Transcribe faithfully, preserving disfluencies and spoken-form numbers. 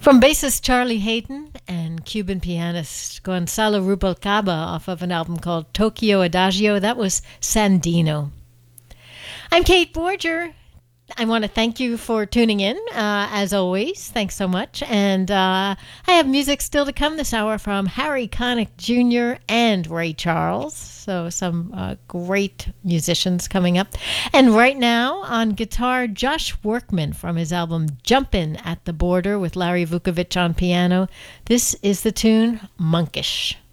From bassist Charlie Hayden and Cuban pianist Gonzalo Rubalcaba off of an album called Tokyo Adagio, that was Sandino. I'm Kate Borger. I want to thank you for tuning in, uh, as always. Thanks so much. And uh, I have music still to come this hour from Harry Connick Junior and Ray Charles. So some uh, great musicians coming up. And right now on guitar, Josh Workman from his album Jumpin' at the Border with Larry Vukovic on piano. This is the tune Monkish.